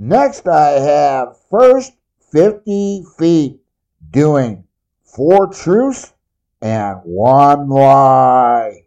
Next, I have first 50 feet doing 4 truths and 1 lie.